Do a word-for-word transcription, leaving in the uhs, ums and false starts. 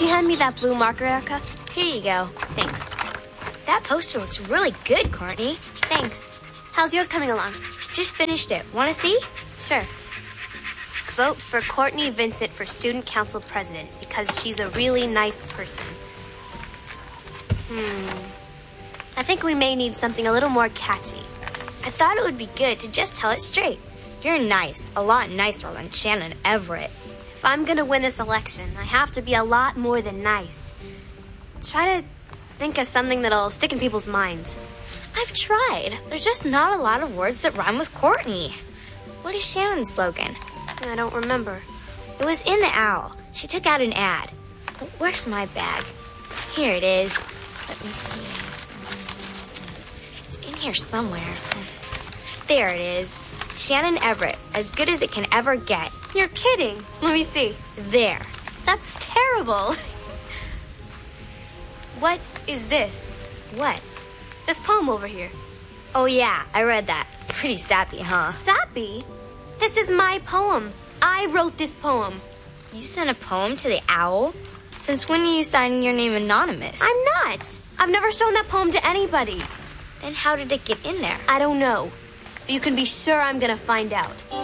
you hand me that blue marker, Erica? Here you go. Thanks. That poster looks really good, Courtney. Thanks. How's yours coming along? Just finished it. Want to see? Sure. Vote for Courtney Vincent for Student Council President because she's a really nice person. Hmm. I think we may need something a little more catchy. I thought it would be good to just tell it straight. You're nice, a lot nicer than Shannon Everett. If I'm gonna win this election, I have to be a lot more than nice. Try to think of something that'll stick in people's minds. I've tried. There's just not a lot of words that rhyme with Courtney. What is Shannon's slogan? I don't remember. It was in the Owl. She took out an ad. Where's my bag? Here it is. Let me see. It's in here somewhere. There it is. Shannon Everett, as good as it can ever get. You're kidding. Let me see. There. That's terrible. What is this? What? This poem over here. Oh, yeah, I read that. Pretty sappy, huh? Sappy? This is my poem. I wrote this poem. You sent a poem to the Owl? Since when are you signing your name anonymous? I'm not. I've never shown that poem to anybody. Then how did it get in there? I don't know. But you can be sure I'm gonna find out.